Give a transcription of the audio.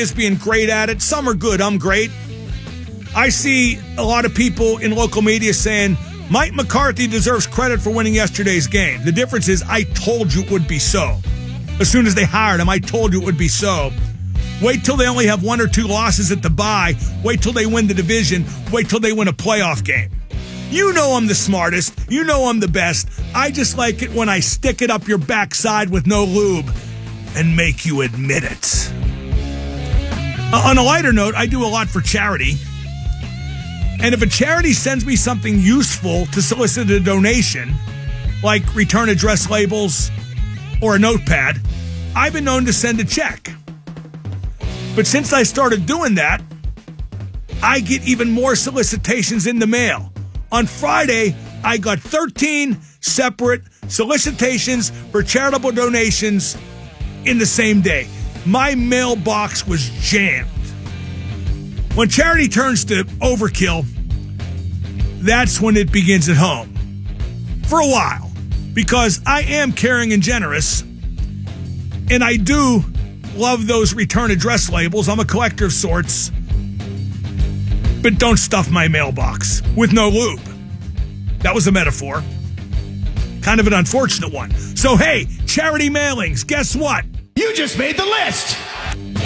is being great at it. Some are good. I'm great. I see a lot of people in local media saying Mike McCarthy deserves credit for winning yesterday's game. The difference is I told you it would be so. As soon as they hired him, I told you it would be so. Wait till they only have 1 or 2 losses at the bye. Wait till they win the division. Wait till they win a playoff game. You know I'm the smartest. You know I'm the best. I just like it when I stick it up your backside with no lube and make you admit it. On a lighter note, I do a lot for charity. And if a charity sends me something useful to solicit a donation, like return address labels or a notepad, I've been known to send a check. But since I started doing that, I get even more solicitations in the mail. On Friday, I got 13 separate solicitations for charitable donations in the same day. My mailbox was jammed. When charity turns to overkill, that's when it begins at home. For a while. Because I am caring and generous. And I do love those return address labels. I'm a collector of sorts. But don't stuff my mailbox with no lube. That was a metaphor. Kind of an unfortunate one. So hey, charity mailings, guess what? You just made the list!